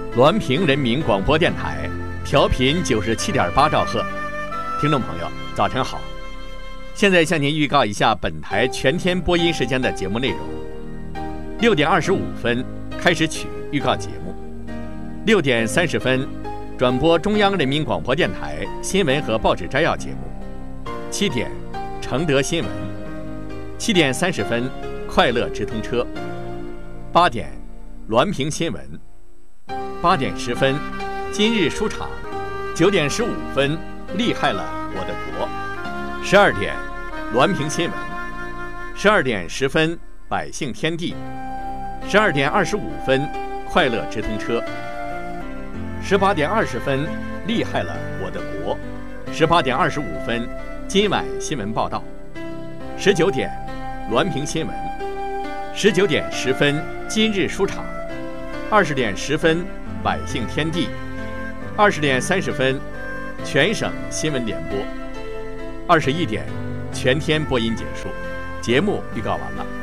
滦平人民广播电台，调频97.8兆赫。听众朋友，早晨好！现在向您预告一下本台全天播音时间的节目内容。6点25分开始曲预告节目，6点30分转播中央人民广播电台新闻和报纸摘要节目，7点承德新闻，7点30分快乐直通车，8点滦平新闻，8点10分今日书场，9点15分厉害了我的国，12点滦平新闻，12点10分百姓天地，12点25分快乐直通车，18点20分厉害了我的国，18点25分今晚新闻报道，19点滦平新闻，19点10分今日书场，20点10分百姓天地，20点30分全省新闻联播，21点全天播音结束，节目预告完了。